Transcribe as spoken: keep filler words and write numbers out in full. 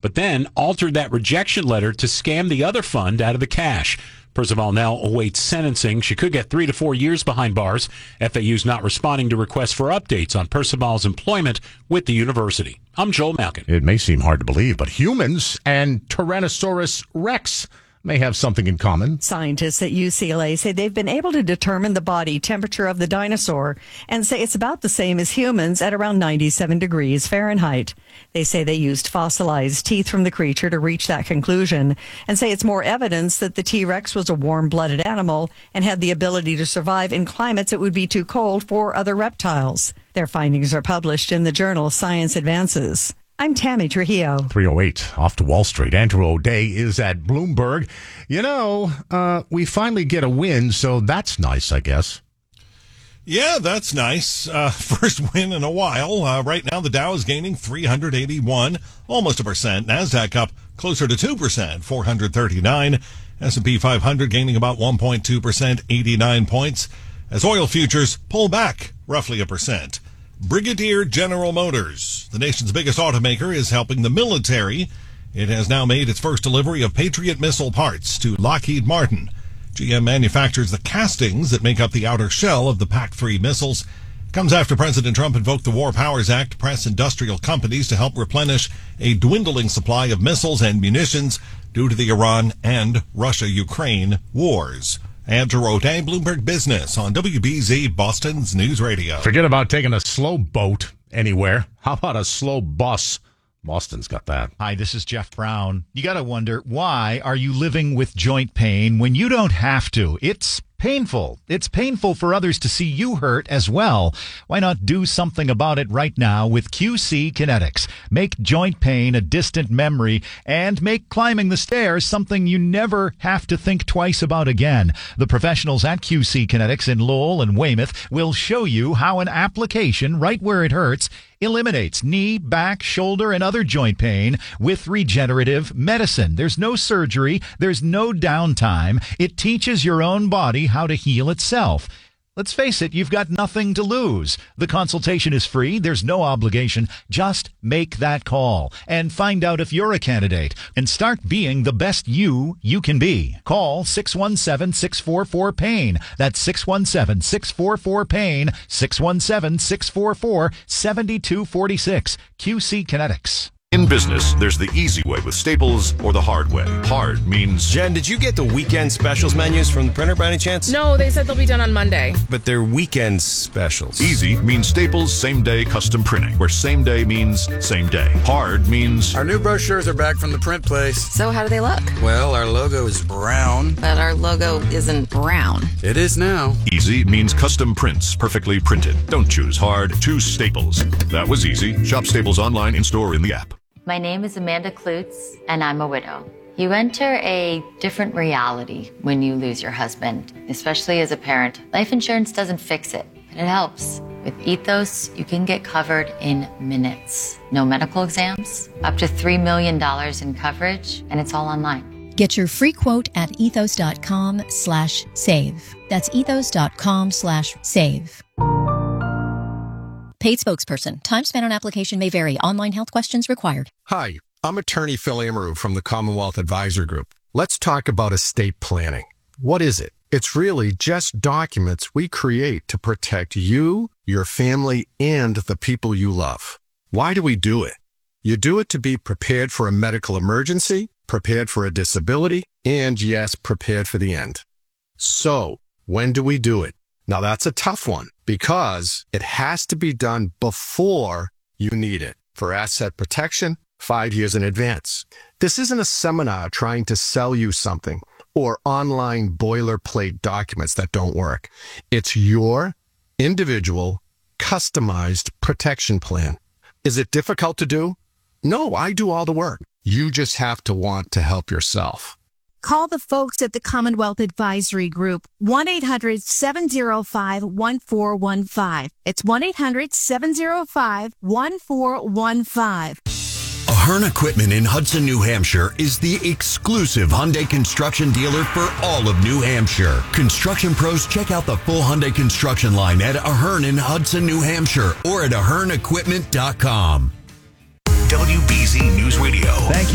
but then altered that rejection letter to scam the other fund out of the cash. Percival now awaits sentencing. She could get three to four years behind bars. F A U's not responding to requests for updates on Percival's employment with the university. I'm Joel Malkin. It may seem hard to believe, but humans and Tyrannosaurus Rex may have something in common. Scientists at U C L A say they've been able to determine the body temperature of the dinosaur and say it's about the same as humans at around ninety-seven degrees Fahrenheit. They say they used fossilized teeth from the creature to reach that conclusion and say it's more evidence that the T-Rex was a warm-blooded animal and had the ability to survive in climates it would be too cold for other reptiles. Their findings are published in the journal Science Advances. I'm Tammy Trujillo. three oh eight, off to Wall Street. Andrew O'Day is at Bloomberg. You know, uh, we finally get a win, so that's nice, I guess. Yeah, that's nice. Uh, first win in a while. Uh, right now, the Dow is gaining three hundred eighty-one, almost a percent. NASDAQ up closer to two percent, four hundred thirty-nine. S and P five hundred gaining about one point two percent, eighty-nine points. As oil futures pull back roughly a percent. Brigadier General Motors, the nation's biggest automaker, is helping the military. It has now made its first delivery of Patriot missile parts to Lockheed Martin. G M manufactures the castings that make up the outer shell of the P A C three missiles. It comes after President Trump invoked the War Powers Act to press industrial companies to help replenish a dwindling supply of missiles and munitions due to the Iran and Russia-Ukraine wars. Andrew O'Day, Bloomberg Business on W B Z, Boston's News Radio. Forget about taking a slow boat anywhere. How about a slow bus? Boston's got that. Hi, this is Jeff Brown. You got to wonder, why are you living with joint pain when you don't have to? It's painful. It's painful for others to see you hurt as well. Why not do something about it right now with Q C Kinetics? Make joint pain a distant memory and make climbing the stairs something you never have to think twice about again. The professionals at Q C Kinetics in Lowell and Weymouth will show you how an application right where it hurts eliminates knee, back, shoulder, and other joint pain with regenerative medicine. There's no surgery. There's no downtime. It teaches your own body how to heal itself. Let's face it, you've got nothing to lose. The consultation is free. There's no obligation. Just make that call and find out if you're a candidate and start being the best you you can be. Call six one seven, six four four, PAIN. That's six one seven, six four four, PAIN, six one seven, six four four, seven two four six. Q C Kinetics. In business, there's the easy way with Staples or the hard way. Hard means... Jen, did you get the weekend specials menus from the printer by any chance? No, they said they'll be done on Monday. But they're weekend specials. Easy means Staples same-day custom printing, where same day means same day. Hard means... Our new brochures are back from the print place. So how do they look? Well, our logo is brown. But our logo isn't brown. It is now. Easy means custom prints, perfectly printed. Don't choose hard, choose Staples. That was easy. Shop Staples online, in-store, in the app. My name is Amanda Klutz, and I'm a widow. You enter a different reality when you lose your husband, especially as a parent. Life insurance doesn't fix it, but it helps. With Ethos, you can get covered in minutes. No medical exams, up to three million dollars in coverage, and it's all online. Get your free quote at ethos.com slash save. That's ethos.com slash save. Paid spokesperson. Time spent on application may vary. Online health questions required. Hi, I'm attorney Phil Amaru from the Commonwealth Advisor Group. Let's talk about estate planning. What is it? It's really just documents we create to protect you, your family, and the people you love. Why do we do it? You do it to be prepared for a medical emergency, prepared for a disability, and yes, prepared for the end. So, when do we do it? Now that's a tough one because it has to be done before you need it. For asset protection, five years in advance. This isn't a seminar trying to sell you something or online boilerplate documents that don't work. It's your individual, customized protection plan. Is it difficult to do? No, I do all the work. You just have to want to help yourself. Call the folks at the Commonwealth Advisory Group, one eight hundred, seven oh five, one four one five. It's one eight hundred, seven oh five, one four one five. Ahern Equipment in Hudson, New Hampshire is the exclusive Hyundai construction dealer for all of New Hampshire. Construction pros, check out the full Hyundai construction line at Ahern in Hudson, New Hampshire or at ahern equipment dot com. W B Z News Radio. Thank you.